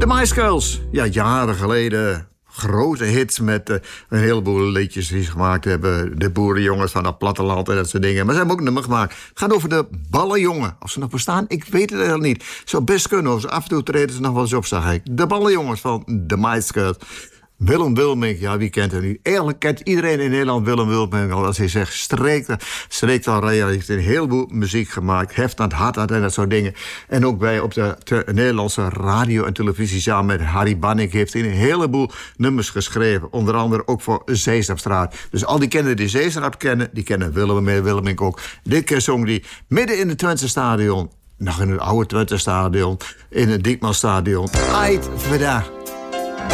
De Maïskels. Ja, jaren geleden grote hits met een heleboel liedjes die ze gemaakt hebben. De boerenjongens van het platteland en dat soort dingen. Maar ze hebben ook een nummer gemaakt. Het gaat over de ballenjongen. Of ze nog bestaan, ik weet het helemaal niet. Zou best kunnen, of ze af en toe treden ze nog wel eens op, zag ik. De ballenjongens van de Maïskels. Willem Wilmink, ja, wie kent hem niet? Eigenlijk kent iedereen in Nederland Willem Wilmink al. Als hij zegt, streekt al rijden. Hij heeft een heleboel muziek gemaakt. Heft aan het hart en dat soort dingen. En ook bij op de Nederlandse radio en televisie samen met Harry Banning heeft hij een heleboel nummers geschreven. Onder andere ook voor Zeestrapstraat. Dus al die kinderen die Zeestrap kennen, die kennen Willem Wilmink ook. Dit keer zong hij midden in het Twente stadion. Nog in het oude Twente stadion. In het Diekmanstadion. Ait vandaag.